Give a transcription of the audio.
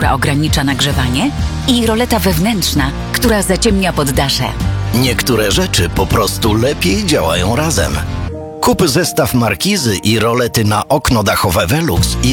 która ogranicza nagrzewanie i roleta wewnętrzna, która zaciemnia poddasze. Niektóre rzeczy po prostu lepiej działają razem. Kup zestaw markizy i rolety na okno dachowe Velux i